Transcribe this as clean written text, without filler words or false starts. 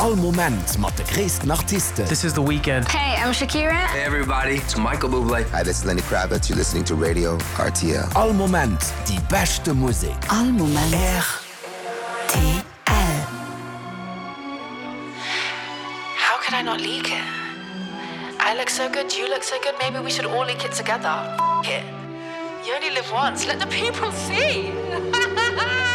All Moment mat de gréessten Artisten. This is The Weeknd. Hey, I'm Shakira. Hey everybody, it's Michael Bublé. Hi, this is Lenny Kravitz. You're listening to Radio RTL. All Moment, die beste Musik. All Moment. RTL. How could I not leak it? I look so good, you look so good, maybe we should all leak it together. F*** it. You only live once, let the people see.